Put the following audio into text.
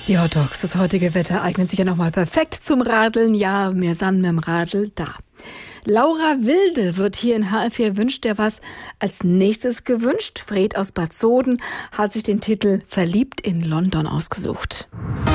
Die Hot Dogs, das heutige Wetter eignet sich ja nochmal perfekt zum Radeln. Ja, wir sind mit dem Radl da. Laura Wilde wird hier in HR4 Wünscht dir was als nächstes gewünscht. Fred aus Bad Soden hat sich den Titel Verliebt in London ausgesucht.